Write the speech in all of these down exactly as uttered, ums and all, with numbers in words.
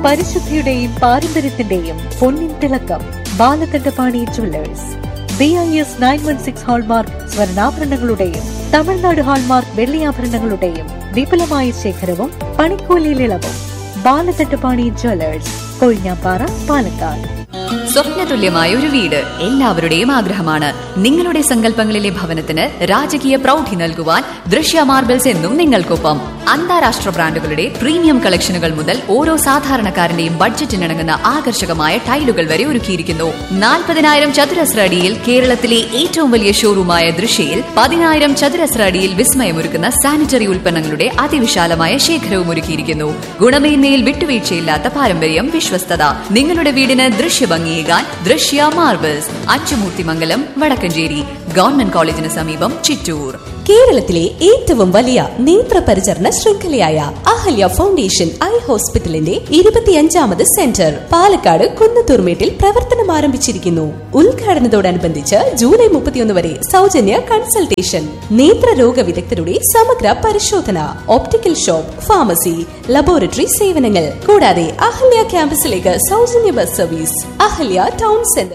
പരിശുദ്ധിയുടെയും പാരമ്പര്യത്തിന്റെയും പൊന്നിൻ തിളക്കം. Balakandapani jewellers. B I S nine one six hallmark സ്വർണ്ണാഭരണങ്ങളുടെയും Tamil Nadu hallmark വെള്ളിയാഭരണങ്ങളുടെയും വിപുലമായ ശേഖരവും പണിക്കൂലിയിൽ ഇളവും. ബാലകണ്ഠപാണി ജുവല്ലേഴ്സ്, കൊഴിഞ്ഞാപ്പാറ, പാലക്കാട്. സ്വപ്നതുല്യമായ ഒരു വീട് എല്ലാവരുടെയും ആഗ്രഹമാണ്. നിങ്ങളുടെ സങ്കല്പങ്ങളിലെ ഭവനത്തിന് രാജകീയ പ്രൗഢി നൽകുവാൻ ദൃശ്യ മാർബിൾസ് എന്നും നിങ്ങൾക്കൊപ്പം. അന്താരാഷ്ട്ര ബ്രാൻഡുകളുടെ പ്രീമിയം കളക്ഷനുകൾ മുതൽ ഓരോ സാധാരണക്കാരന്റെയും ബഡ്ജറ്റിനിണങ്ങുന്ന ആകർഷകമായ ടൈലുകൾ വരെ ഒരുക്കിയിരിക്കുന്നു. നാൽപ്പതിനായിരം ചതുരശ്ര അടിയിൽ കേരളത്തിലെ ഏറ്റവും വലിയ ഷോറൂമായ ദൃശ്യയിൽ പതിനായിരം ചതുരശ്ര അടിയിൽ വിസ്മയമൊരുക്കുന്ന സാനിറ്ററി ഉൽപ്പന്നങ്ങളുടെ അതിവിശാലമായ ശേഖരവും ഒരുക്കിയിരിക്കുന്നു. ഗുണമേന്മയിൽ വിട്ടുവീഴ്ചയില്ലാത്ത പാരമ്പര്യം, വിശ്വസ്തത. നിങ്ങളുടെ വീടിന് ദൃശ്യഭംഗിയേകാൻ ദൃശ്യ മാർബിൾസ്, അച്ചുമൂർത്തിമംഗലം, വടക്കഞ്ചേരി. ഗവൺമെന്റ് കോളേജിന് സമീപം, ചിറ്റൂർ. കേരളത്തിലെ ഏറ്റവും വലിയ നേത്ര പരിചരണ ശൃംഖലയായ അഹല്യ ഫൗണ്ടേഷൻ ഐ ഹോസ്പിറ്റലിന്റെ ഇരുപത്തിയഞ്ചാമത് സെന്റർ പാലക്കാട് കുന്നത്തൂർമേട്ടിൽ പ്രവർത്തനം ആരംഭിച്ചിരിക്കുന്നു. ഉദ്ഘാടനത്തോടനുബന്ധിച്ച് ജൂലൈ മുപ്പത്തിയൊന്ന് വരെ സൗജന്യ കൺസൾട്ടേഷൻ, നേത്രരോഗ വിദഗ്ധരുടെ സമഗ്ര പരിശോധന, ഓപ്റ്റിക്കൽ ഷോപ്പ്, ഫാർമസി, ലബോറട്ടറി സേവനങ്ങൾ കൂടാതെ അഹല്യ ക്യാമ്പസിലേക്ക് സൗജന്യ bus service. Ahalya town centre.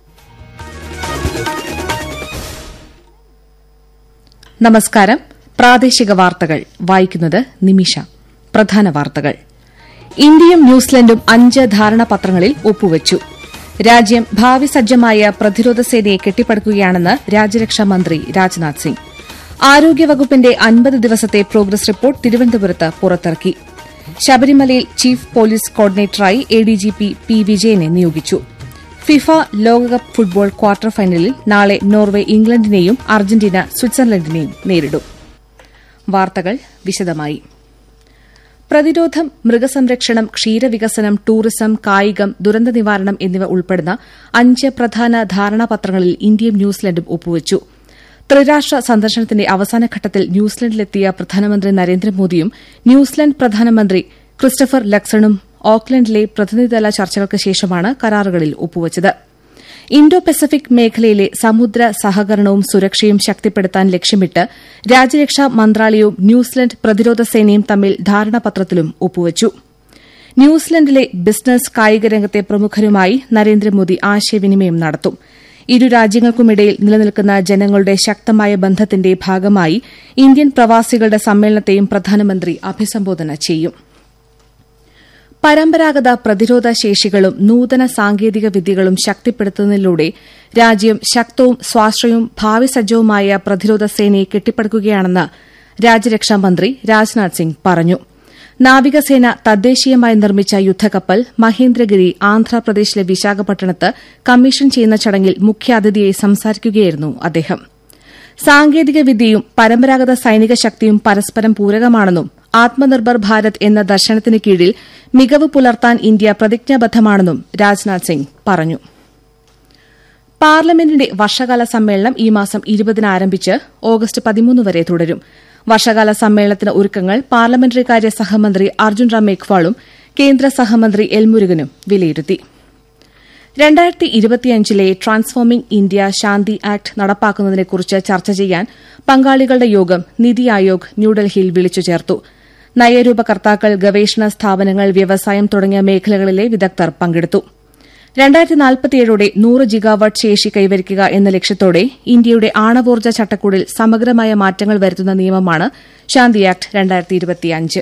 നമസ്കാരം. പ്രാദേശിക വാർത്തകൾ വായിക്കുന്നത് നിമിഷ. പ്രധാന വാർത്തകൾ. ഇന്ത്യയും ന്യൂസിലൻഡും അഞ്ച് ധാരണാപത്രങ്ങളിൽ ഒപ്പുവച്ചു. രാജ്യം ഭാവി സജ്ജമായ പ്രതിരോധ സേനയെ കെട്ടിപ്പടുക്കുകയാണെന്ന് രാജ്യരക്ഷാ മന്ത്രി രാജ്നാഥ് സിംഗ്. ആരോഗ്യവകുപ്പിന്റെ അൻപത് ദിവസത്തെ പ്രോഗ്രസ് റിപ്പോർട്ട് തിരുവനന്തപുരത്ത് പുറത്തിറക്കി. ശബരിമലയിൽ chief police കോർഡിനേറ്ററായി A D G P P വിജയനെ നിയോഗിച്ചു. ഫിഫ ലോകകപ്പ് ഫുട്ബോൾ ക്വാർട്ടർ ഫൈനലിൽ നാളെ നോർവെ ഇംഗ്ലണ്ടിനെയും അർജന്റീന സ്വിറ്റ്സർലൻഡിനെയും നേരിടും. വാർത്തകൾ വിശദമായി. പ്രതിരോധം, മൃഗസംരക്ഷണം, ക്ഷീരവികസനം, ടൂറിസം, കായികം, ദുരന്ത നിവാരണം എന്നിവ ഉൾപ്പെടുന്ന അഞ്ച് പ്രധാന ധാരണാപത്രങ്ങളിൽ ഇന്ത്യയും ന്യൂസിലൻഡും ഒപ്പുവച്ചു. ത്രിരാഷ്ട്ര സന്ദർശനത്തിന്റെ അവസാനഘട്ടത്തിൽ ന്യൂസിലൻഡിലെത്തിയ പ്രധാനമന്ത്രി നരേന്ദ്രമോദിയും ന്യൂസിലൻഡ് പ്രധാനമന്ത്രി ക്രിസ്റ്റഫർ ലക്സണും ഓക്ലൻഡിലെ പ്രതിനിധിതല ചർച്ചകൾക്ക് ശേഷമാണ് കരാറുകളിൽ ഒപ്പുവച്ചത്. ഇൻഡോ പസഫിക് മേഖലയിലെ സമുദ്ര സഹകരണവും സുരക്ഷയും ശക്തിപ്പെടുത്താൻ ലക്ഷ്യമിട്ട് രാജ്യരക്ഷാ മന്ത്രാലയവും ന്യൂസിലൻഡ് പ്രതിരോധ സേനയും തമ്മിൽ ധാരണാപത്രത്തിലും ഒപ്പുവച്ചു. ന്യൂസിലൻഡിലെ ബിസിനസ്, കായിക രംഗത്തെ പ്രമുഖരുമായി നരേന്ദ്രമോദി ആശയവിനിമയം നടത്തും. ഇരു രാജ്യങ്ങൾക്കുമിടയിൽ നിലനിൽക്കുന്ന ജനങ്ങളുടെ ശക്തമായ ബന്ധത്തിന്റെ ഭാഗമായി ഇന്ത്യൻ പ്രവാസികളുടെ സമ്മേളനത്തെയും പ്രധാനമന്ത്രി അഭിസംബോധന ചെയ്യും. പരമ്പരാഗത പ്രതിരോധ ശേഷികളും നൂതന സാങ്കേതിക വിദ്യകളും ശക്തിപ്പെടുത്തുന്നതിലൂടെ രാജ്യം ശക്തവും സ്വാശ്രയവും ഭാവി സജ്ജവുമായ പ്രതിരോധ സേനയെ കെട്ടിപ്പടുക്കുകയാണെന്ന് രാജ്യരക്ഷാമന്ത്രി രാജ്നാഥ് സിംഗ് പറഞ്ഞു. നാവികസേന തദ്ദേശീയമായി നിർമ്മിച്ച യുദ്ധക്കപ്പൽ മഹേന്ദ്രഗിരി ആന്ധ്രാപ്രദേശിലെ വിശാഖപട്ടണത്ത് കമ്മീഷൻ ചെയ്യുന്ന ചടങ്ങിൽ മുഖ്യാതിഥിയായി സംസാരിക്കുകയായിരുന്നു അദ്ദേഹം. സാങ്കേതിക വിദ്യയും പരമ്പരാഗത സൈനിക ശക്തിയും പരസ്പരം പൂരകമാണെന്നും ആത്മനിർഭർ ഭാരത് എന്ന ദർശനത്തിന് കീഴിൽ മികവ് പുലർത്താൻ ഇന്ത്യ പ്രതിജ്ഞാബദ്ധമാണെന്നും രാജ്നാഥ് സിംഗ് പറഞ്ഞു. പാർലമെന്റിന്റെ വർഷകാല സമ്മേളനം ഈ മാസം ഇരുപതിന് ആരംഭിച്ച് ഓഗസ്റ്റ് പതിമൂന്ന് വരെ തുടരും. വർഷകാല സമ്മേളനത്തിന് ഒരുക്കങ്ങൾ പാർലമെന്ററികാര്യ സഹമന്ത്രി അർജുൻ റാം മേഘ്വാളും കേന്ദ്ര സഹമന്ത്രി എൽ മുരുകനും വിലയിരുത്തി. രണ്ടായിരത്തി ഇരുപത്തിയഞ്ചിലെ ട്രാൻസ്ഫോമിംഗ് ഇന്ത്യ ശാന്തി ആക്ട് നടപ്പാക്കുന്നതിനെക്കുറിച്ച് ചർച്ച ചെയ്യാൻ പങ്കാളികളുടെ യോഗം നിതി ആയോഗ് ന്യൂഡൽഹിയിൽ വിളിച്ചു ചേർത്തു. നയരൂപകർത്താക്കൾ, ഗവേഷണ സ്ഥാപനങ്ങൾ, വ്യവസായം തുടങ്ങിയ മേഖലകളിലെ വിദഗ്ധർ പങ്കെടുത്തു. രണ്ടായിരത്തി നാൽപ്പത്തിയേഴോടെ നൂറ് ജിഗാവാട്ട് ശേഷി കൈവരിക്കുക എന്ന ലക്ഷ്യത്തോടെ ഇന്ത്യയുടെ ആണവോർജ്ജ ചട്ടക്കൂടിൽ സമഗ്രമായ മാറ്റങ്ങൾ വരുത്തുന്ന നിയമമാണ് ശാന്തി ആക്ട് രണ്ടായിരത്തി ഇരുപത്തിയഞ്ച്.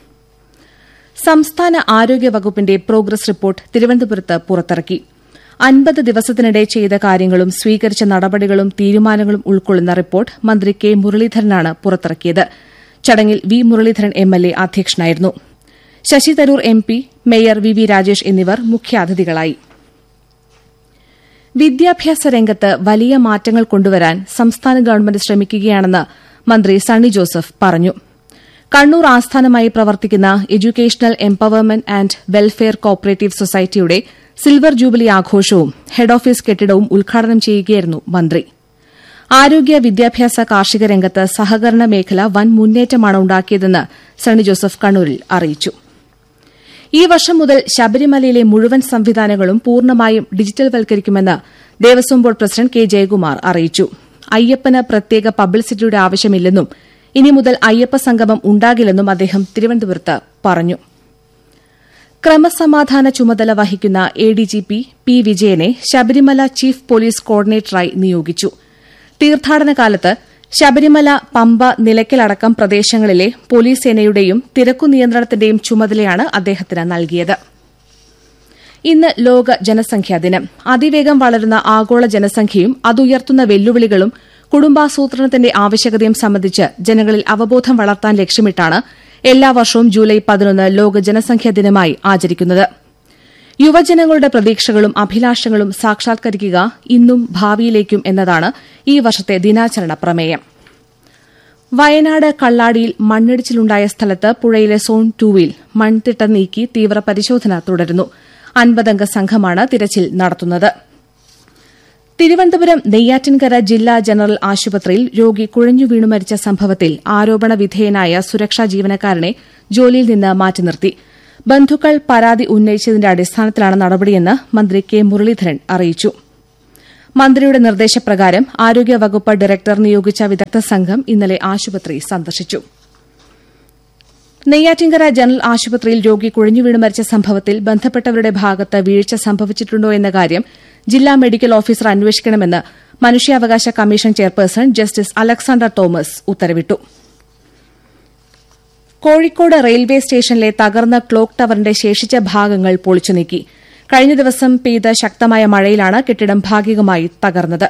സംസ്ഥാന ആരോഗ്യ വകുപ്പിന്റെ പ്രോഗ്രസ് റിപ്പോർട്ട് തിരുവനന്തപുരത്ത് പുറത്തിറക്കി. അൻപത് ദിവസത്തിനിടെ ചെയ്ത കാര്യങ്ങളും സ്വീകരിച്ച നടപടികളും തീരുമാനങ്ങളും ഉൾക്കൊള്ളുന്ന റിപ്പോർട്ട് മന്ത്രി കെ മുരളീധരനാണ് പുറത്തിറക്കിയത്. ചടങ്ങിൽ V Muraleedharan M L A അധ്യക്ഷനായിരുന്നു. Sasi Tharoor M P, mayor V V Rajesh എന്നിവർ മുഖ്യാതിഥികളായി. വിദ്യാഭ്യാസ രംഗത്ത് വലിയ മാറ്റങ്ങൾ കൊണ്ടുവരാൻ സംസ്ഥാന ഗവൺമെന്റ് ശ്രമിക്കുകയാണെന്ന് മന്ത്രി സണ്ണി ജോസഫ് പറഞ്ഞു. കണ്ണൂർ ആസ്ഥാനമായി പ്രവർത്തിക്കുന്ന educational empowerment and welfare cooperative സൊസൈറ്റിയുടെ സിൽവർ ജൂബിലി ആഘോഷവും ഹെഡ് ഓഫീസ് കെട്ടിടവും ഉദ്ഘാടനം ചെയ്യുകയായിരുന്നു മന്ത്രി. ആരോഗ്യ, വിദ്യാഭ്യാസ, കാർഷിക രംഗത്ത് സഹകരണ മേഖല വൻ മുന്നേറ്റമാണ് ഉണ്ടാക്കിയതെന്ന് സണ്ണി ജോസഫ് കണ്ണൂരിൽ അറിയിച്ചു. ഈ വർഷം മുതൽ ശബരിമലയിലെ മുഴുവൻ സംവിധാനങ്ങളും പൂർണ്ണമായും ഡിജിറ്റൽവൽക്കരിക്കുമെന്ന് Devaswom board president K Jayakumar അറിയിച്ചു. അയ്യപ്പന് പ്രത്യേക പബ്ലിസിറ്റിയുടെ ആവശ്യമില്ലെന്നും ഇനി മുതൽ അയ്യപ്പ സംഗമം ഉണ്ടാകില്ലെന്നും അദ്ദേഹം തിരുവനന്തപുരത്ത് പറഞ്ഞു. ക്രമസമാധാന ചുമതല വഹിക്കുന്ന A D G P P വിജയനെ ശബരിമല ചീഫ് പോലീസ് കോർഡിനേറ്ററായി നിയോഗിച്ചു. തീർത്ഥാടന കാലത്ത് ശബരിമല, പമ്പ, നിലയ്ക്കലടക്കം പ്രദേശങ്ങളിലെ പോലീസ് സേനയുടെയും തിരക്കു നിയന്ത്രണത്തിന്റെയും ചുമതലയാണ് അദ്ദേഹത്തിന് നൽകിയത്. ഇന്ന് ലോക ജനസംഖ്യാ ദിനം. അതിവേഗം വളരുന്ന ആഗോള ജനസംഖ്യയും അതുയർത്തുന്ന വെല്ലുവിളികളും കുടുംബാസൂത്രണത്തിന്റെ ആവശ്യകതയും സംബന്ധിച്ച് ജനങ്ങളിൽ അവബോധം വളർത്താൻ ലക്ഷ്യമിട്ടാണ് എല്ലാ വർഷവും ജൂലൈ പതിനൊന്ന് ലോക ജനസംഖ്യാ ദിനമായി ആചരിക്കുന്നത്. യുവജനങ്ങളുടെ പ്രതീക്ഷകളും അഭിലാഷങ്ങളും സാക്ഷാത്കരിക്കുക ഇന്നും ഭാവിയിലേക്കും എന്നതാണ് ഈ വർഷത്തെ ദിനാചരണ പ്രമേയം. വയനാട് കള്ളാടിയിൽ മണ്ണിടിച്ചിലുണ്ടായ സ്ഥലത്ത് പുഴയിലെ സോൺ ടൂവിൽ മൺതിട്ട നീക്കി തീവ്രപരിശോധന തുടരുന്നു. അൻപതംഗ സംഘമാണ് തിരച്ചിൽ നടത്തുന്നത്. തിരുവനന്തപുരം നെയ്യാറ്റിൻകര ജില്ലാ ജനറൽ ആശുപത്രിയിൽ രോഗി കുഴഞ്ഞു വീണു മരിച്ച സംഭവത്തിൽ ആരോപണ വിധേയനായ സുരക്ഷാ ജീവനക്കാരനെ ജോലിയിൽ നിന്ന് മാറ്റി നിർത്തി. ബന്ധുക്കൾ പരാതി ഉന്നയിച്ചതിന്റെ അടിസ്ഥാനത്തിലാണ് നടപടിയെന്ന് മന്ത്രി കെ മുരളീധരൻ അറിയിച്ചു. മന്ത്രിയുടെ നിർദ്ദേശപ്രകാരം ആരോഗ്യവകുപ്പ് ഡയറക്ടർ നിയോഗിച്ച വിദഗ്ധ സംഘം ഇന്നലെ ആശുപത്രി സന്ദർശിച്ചു. നെയ്യാറ്റിൻകര ജനറൽ ആശുപത്രിയിൽ രോഗി കുഴഞ്ഞുവീണ് മരിച്ച സംഭവത്തിൽ ബന്ധപ്പെട്ടവരുടെ ഭാഗത്ത് വീഴ്ച സംഭവിച്ചിട്ടുണ്ടോ എന്ന കാര്യം ജില്ലാ മെഡിക്കൽ ഓഫീസർ അന്വേഷിക്കണമെന്ന് മനുഷ്യാവകാശ commission chairperson justice Alexander Thomas ഉത്തരവിട്ടു. കോഴിക്കോട് റെയിൽവേ സ്റ്റേഷനിലെ തകർന്ന ക്ലോക്ക് ടവറിന്റെ ശേഷിച്ച ഭാഗങ്ങൾ പൊളിച്ചുനീക്കി. കഴിഞ്ഞ ദിവസം പെയ്ത ശക്തമായ മഴയിലാണ് കെട്ടിടം ഭാഗികമായി തകർന്നത്.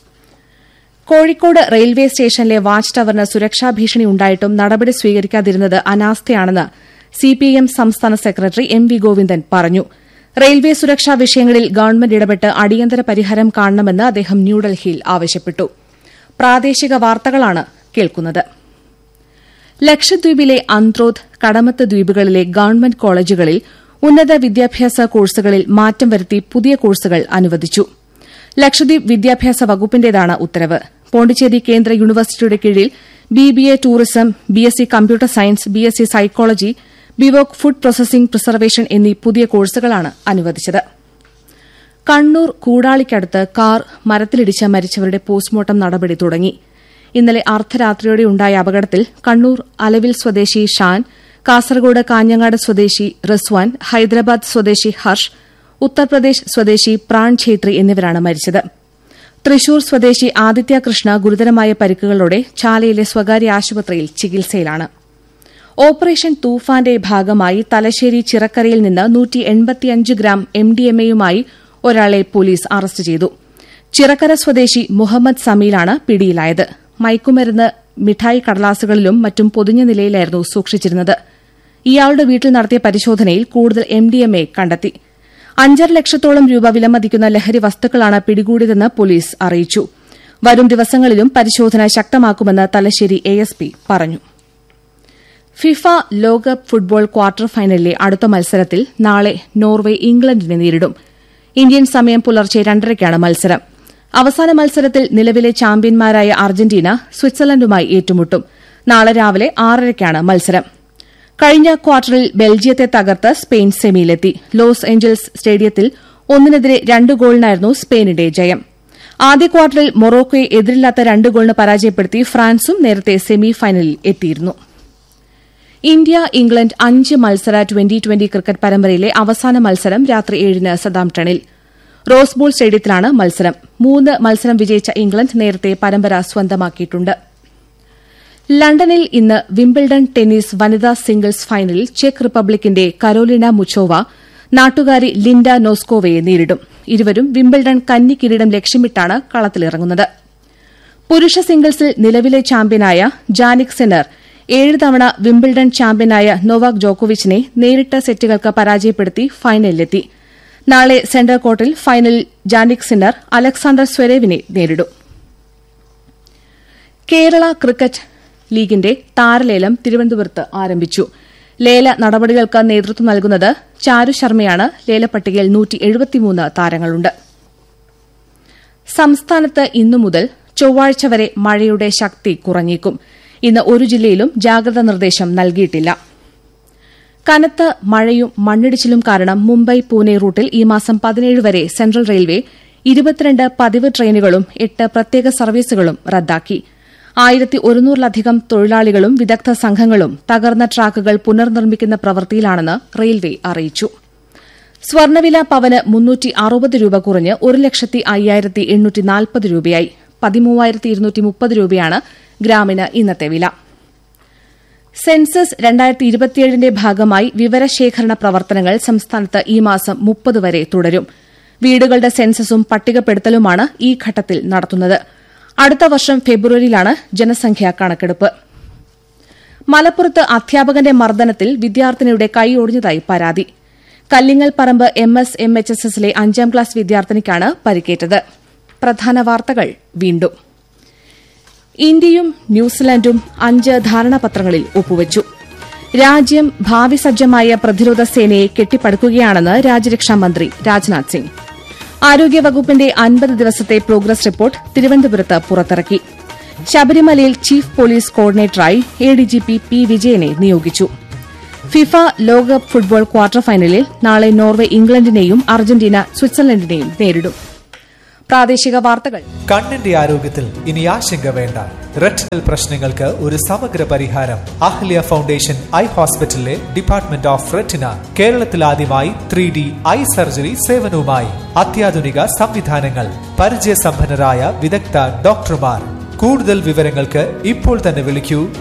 കോഴിക്കോട് റെയിൽവേ സ്റ്റേഷനിലെ വാച്ച് ടവറിന് സുരക്ഷാ ഭീഷണി ഉണ്ടായിട്ടും നടപടി സ്വീകരിക്കാതിരുന്നത് അനാസ്ഥയാണെന്ന് സിപിഐഎം സംസ്ഥാന സെക്രട്ടറി എം വി ഗോവിന്ദൻ പറഞ്ഞു. റെയിൽവേ സുരക്ഷാ വിഷയങ്ങളിൽ ഗവൺമെന്റ് ഇടപെട്ട് അടിയന്തര പരിഹാരം കാണണമെന്ന് അദ്ദേഹം ന്യൂഡൽഹിയിൽ ആവശ്യപ്പെട്ടു. പ്രാദേശിക വാർത്തകളാണ് കേൾക്കുന്നത്. ലക്ഷദ്വീപിലെ അന്ത്രോത്ത്, കടമത്ത് ദ്വീപുകളിലെ ഗവൺമെന്റ് കോളേജുകളിൽ ഉന്നത വിദ്യാഭ്യാസ കോഴ്സുകളിൽ മാറ്റം വരുത്തി പുതിയ കോഴ്സുകൾ അനുവദിച്ചു. ലക്ഷദ്വീപ് വിദ്യാഭ്യാസ വകുപ്പിന്റേതാണ് ഉത്തരവ്. പോണ്ടിച്ചേരി കേന്ദ്ര യൂണിവേഴ്സിറ്റിയുടെ കീഴിൽ BBA tourism, BSc computer science, BSc psychology, BVoc food processing preservation എന്നീ പുതിയ കോഴ്സുകളാണ് അനുവദിച്ചത്. കണ്ണൂർ കൂടാളിക്കടുത്ത് കാർ മരത്തിലിടിച്ച് മരിച്ചവരുടെ പോസ്റ്റ്മോർട്ടം നടപടി തുടങ്ങി. ഇന്നലെ അർദ്ധരാത്രിയോടെയുണ്ടായ അപകടത്തിൽ കണ്ണൂർ അലവിൽ സ്വദേശി ഷാൻ, കാസർഗോഡ് കാഞ്ഞങ്ങാട് സ്വദേശി റിസ്വാൻ, ഹൈദരാബാദ് സ്വദേശി ഹർഷ്, ഉത്തർപ്രദേശ് സ്വദേശി പ്രാൺ ഛേത്രി എന്നിവരാണ് മരിച്ചത്. തൃശൂർ സ്വദേശി ആദിത്യ കൃഷ്ണ ഗുരുതരമായ പരിക്കുകളോടെ ചാലയിലെ സ്വകാര്യ ആശുപത്രിയിൽ ചികിത്സയിലാണ്. ഓപ്പറേഷൻ തൂഫാന്റെ ഭാഗമായി തലശ്ശേരി ചിറക്കരയിൽ നിന്ന് നൂറ്റി എൺപത്തിയഞ്ച് ഗ്രാം എംഡിഎംഎയുമായി ഒരാളെ പോലീസ് അറസ്റ്റ് ചെയ്തു. ചിറക്കര സ്വദേശി മുഹമ്മദ് സമീലാണ് പിടിയിലായത്. മയക്കുമരുന്ന് മിഠായി കടലാസുകളിലും മറ്റും പൊതിഞ്ഞ നിലയിലായിരുന്നു സൂക്ഷിച്ചിരുന്നത്. ഇയാളുടെ വീട്ടിൽ നടത്തിയ പരിശോധനയിൽ കൂടുതൽ എംഡിഎംഎ കണ്ടെത്തി. അഞ്ചര ലക്ഷത്തോളം രൂപ വിലമതിക്കുന്ന ലഹരി വസ്തുക്കളാണ് പിടികൂടിയതെന്ന് പോലീസ് അറിയിച്ചു. വരും ദിവസങ്ങളിലും പരിശോധന ശക്തമാക്കുമെന്ന് തലശ്ശേരി എഎസ്പി പറഞ്ഞു. ഫിഫ ലോകകപ്പ് ഫുട്ബോൾ ക്വാർട്ടർ ഫൈനലിലെ അടുത്ത മത്സരത്തിൽ നാളെ നോർവെ ഇംഗ്ലണ്ടിനെ നേരിടും. ഇന്ത്യൻ സമയം പുലർച്ചെ രണ്ടരയ്ക്കാണ് മത്സരം. അവസാന മത്സരത്തിൽ നിലവിലെ ചാമ്പ്യന്മാരായ അർജന്റീന സ്വിറ്റ്സർലൻഡുമായി ഏറ്റുമുട്ടും. നാളെ രാവിലെ ആറരയ്ക്കാണ് മത്സരം. കഴിഞ്ഞ ക്വാർട്ടറിൽ ബെൽജിയത്തെ തകർത്ത് സ്പെയിൻ സെമിയിലെത്തി. ലോസ് ഏഞ്ചൽസ് സ്റ്റേഡിയത്തിൽ ഒന്നിനെതിരെ രണ്ട് ഗോളിനായിരുന്നു സ്പെയിനിന്റെ ജയം. ആദ്യ ക്വാർട്ടറിൽ മൊറോക്കോയെ എതിരില്ലാത്ത രണ്ട് ഗോളിന് പരാജയപ്പെടുത്തി ഫ്രാൻസും നേരത്തെ സെമി ഫൈനലിൽ എത്തിയിരുന്നു. ഇന്ത്യ ഇംഗ്ലണ്ട് അഞ്ച് മത്സര ട്വന്റി ട്വന്റി ക്രിക്കറ്റ് പരമ്പരയിലെ അവസാന മത്സരം രാത്രി ഏഴിന് സതാംപ്ടണിൽ റോസ്ബോൾ സ്റ്റേഡിയത്തിലാണ് മത്സരം. മൂന്ന് മത്സരം വിജയിച്ച ഇംഗ്ലണ്ട് നേരത്തെ പരമ്പര സ്വന്തമാക്കിയിട്ടുണ്ട്. ലണ്ടനിൽ ഇന്ന് വിംബിൾഡൺ ടെന്നീസ് വനിതാ സിംഗിൾസ് ഫൈനലിൽ ചെക്ക് റിപ്പബ്ലിക്കിന്റെ കരോലിന മുച്ചോവ നാട്ടുകാരി ലിൻഡ നോസ്കോവയെ നേരിടും. ഇരുവരും വിംബിൾഡൺ കന്നി കിരീടം ലക്ഷ്യമിട്ടാണ് കളത്തിലിറങ്ങുന്നത്. പുരുഷ സിംഗിൾസിൽ നിലവിലെ ചാമ്പ്യനായ ജാനിക് സിന്നർ ഏഴ് തവണ വിംബിൾഡൺ ചാമ്പ്യനായ നോവാക് ജോക്കോവിച്ചിനെ നേരിട്ട സെറ്റുകൾക്ക് പരാജയപ്പെടുത്തി ഫൈനലിലെത്തി. നാളെ സെന്റർ കോർട്ടിൽ ഫൈനലിൽ ജാനിക് സിന്നർ അലക്സാണ്ടർ സ്വരേവിനെ നേരിടും. കേരള ക്രിക്കറ്റ് ലീഗിന്റെ താരലേലം തിരുവനന്തപുരത്ത് ആരംഭിച്ചു. ലേല നടപടികൾക്ക് നേതൃത്വം നൽകുന്നത് ചാരു ശർമ്മയാണ്. ലേലപ്പട്ടികയിൽ നൂറ്റി എഴുപത്തിമൂന്ന് താരങ്ങളുണ്ട്. സംസ്ഥാനത്ത് ഇന്നു മുതൽ ചൊവ്വാഴ്ച വരെ മഴയുടെ ശക്തി കുറഞ്ഞേക്കും. ഇന്ന് ഒരു ജില്ലയിലും ജാഗ്രതാ നിർദ്ദേശം നൽകിയിട്ടില്ല. കനത്ത മഴയും മണ്ണിടിച്ചിലും കാരണം മുംബൈ പൂനെ റൂട്ടിൽ ഈ മാസം പതിനേഴ് വരെ സെൻട്രൽ റെയിൽവേ ഇരുപത്തിരണ്ട് പതിവ് ട്രെയിനുകളും എട്ട് പ്രത്യേക സർവീസുകളും റദ്ദാക്കി. ആയിരത്തി ഒരുന്നൂറിലധികം തൊഴിലാളികളും വിദഗ്ധ സംഘങ്ങളും തകർന്ന ട്രാക്കുകൾ പുനർനിർമ്മിക്കുന്ന പ്രവൃത്തിയിലാണെന്ന് റെയിൽവേ അറിയിച്ചു. സ്വർണ്ണവില പവന് മുന്നൂറ്റി അറുപത് രൂപ കുറഞ്ഞ് ഒരു ലക്ഷത്തി അയ്യായിരത്തി എണ്ണൂറ്റി നാൽപ്പത് രൂപയായി. പതിമൂവായിരത്തി ഇരുന്നൂറ്റി മുപ്പത് രൂപയാണ് ഗ്രാമിന് ഇന്നത്തെ വില. സെൻസസ് രണ്ടായിരത്തി ഇരുപത്തിയേഴിന്റെ ഭാഗമായി വിവരശേഖരണ പ്രവർത്തനങ്ങൾ സംസ്ഥാനത്ത് ഈ മാസം മുപ്പത് വരെ തുടരും. വീടുകളുടെ സെൻസസും പട്ടികപ്പെടുത്തലുമാണ് ഈ ഘട്ടത്തിൽ നടത്തുന്നത്. അടുത്ത വർഷം ഫെബ്രുവരിയിലാണ് ജനസംഖ്യാ കണക്കെടുപ്പ്. മലപ്പുറത്ത് അധ്യാപകന്റെ മർദ്ദനത്തിൽ വിദ്യാർത്ഥിനിയുടെ കൈ ഒടിഞ്ഞതായി പരാതി. കല്ലിങ്ങൽ പറമ്പ് M S M H S എസിലെ അഞ്ചാം ക്ലാസ് വിദ്യാർത്ഥിനിക്കാണ് പരിക്കേറ്റത്. പ്രധാന വാർത്തകൾ വീണ്ടും. ഇന്ത്യയും ന്യൂസിലാൻഡും അഞ്ച് ധാരണാപത്രങ്ങളിൽ ഒപ്പുവച്ചു. രാജ്യം ഭാവി സജ്ജമായ പ്രതിരോധ സേനയെ കെട്ടിപ്പടുക്കുകയാണെന്ന് രാജ്യരക്ഷാമന്ത്രി രാജ്നാഥ് സിംഗ്. ആരോഗ്യവകുപ്പിന്റെ അൻപത് ദിവസത്തെ പ്രോഗ്രസ് റിപ്പോർട്ട് തിരുവനന്തപുരത്ത് പുറത്തിറക്കി. ശബരിമലയിൽ ചീഫ് പോലീസ് കോർഡിനേറ്ററായി എഡിജിപി പി വിജയനെ നിയോഗിച്ചു. ഫിഫ ലോകകപ്പ് ഫുട്ബോൾ ക്വാർട്ടർ ഫൈനലിൽ നാളെ നോർവെ ഇംഗ്ലണ്ടിനെയും അർജന്റീന സ്വിറ്റ്സർലൻഡിനെയും നേരിടും. പ്രാദേശിക വാർത്തകൾ. കണ്ണിന്റെ ആരോഗ്യത്തിൽ ഇനി ആശങ്ക വേണ്ട. റെറ്റിനൽ പ്രശ്നങ്ങൾക്ക് ഒരു സമഗ്ര പരിഹാരം. അഹല്യ ഫൗണ്ടേഷൻ ഐ ഹോസ്പിറ്റലിലെ ഡിപ്പാർട്ട്മെന്റ് ഓഫ് റെറ്റിന കേരളത്തിൽ ആദ്യമായി ത്രീ ഡി ഐ സർജറി സേവനവുമായി അത്യാധുനിക സംവിധാനങ്ങൾ, പരിചയസമ്പന്നരായ വിദഗ്ധ ഡോക്ടർമാർ. കൂടുതൽ വിവരങ്ങൾക്ക് ഇപ്പോൾ തന്നെ വിളിക്കൂ